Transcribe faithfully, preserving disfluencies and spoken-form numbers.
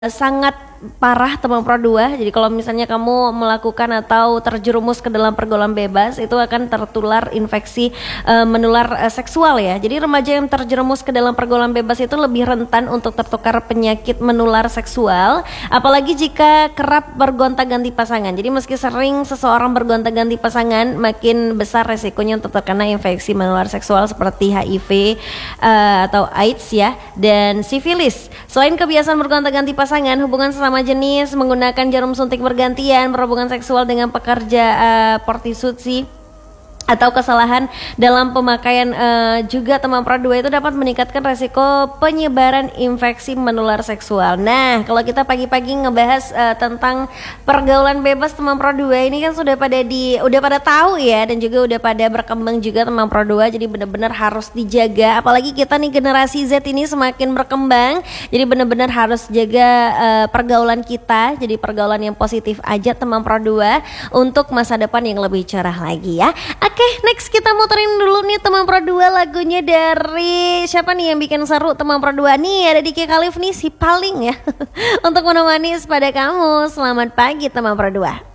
sangat parah teman pro dua. Jadi kalau misalnya kamu melakukan atau terjerumus ke dalam pergaulan bebas, itu akan tertular infeksi uh, menular uh, seksual ya. Jadi remaja yang terjerumus ke dalam pergaulan bebas itu lebih rentan untuk tertukar penyakit menular seksual, apalagi jika kerap bergonta-ganti pasangan. Jadi meski sering seseorang bergonta-ganti pasangan, makin besar resikonya untuk terkena infeksi menular seksual seperti H I V uh, atau AIDS ya, dan sifilis. Selain kebiasaan bergonta-ganti pasangan, hubungan sesama jenis, menggunakan jarum suntik bergantian, berhubungan seksual dengan pekerja uh, prostitusi, atau kesalahan dalam pemakaian uh, juga teman pro dua itu dapat meningkatkan resiko penyebaran infeksi menular seksual. Nah, kalau kita pagi-pagi ngebahas uh, tentang pergaulan bebas teman pro dua ini kan sudah pada di udah pada tahu ya, dan juga udah pada berkembang juga teman pro dua. Jadi benar-benar harus dijaga, apalagi kita nih generasi Z ini semakin berkembang. Jadi benar-benar harus jaga uh, pergaulan kita, jadi pergaulan yang positif aja teman pro dua untuk masa depan yang lebih cerah lagi ya. Oke, next kita muterin dulu nih teman pro dua lagunya dari siapa nih yang bikin seru teman pro dua nih, ada Diki Khalif nih si paling ya untuk menemani pada kamu. Selamat pagi teman pro dua.